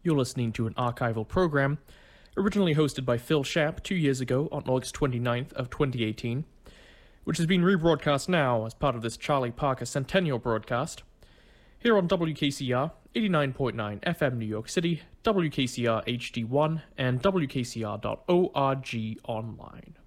You're listening to an archival program originally hosted by Phil Shapp 2 years ago on August 29th of 2018, which has been rebroadcast now as part of this Charlie Parker Centennial broadcast here on WKCR 89.9 FM New York City, WKCR HD1, and WKCR.org online.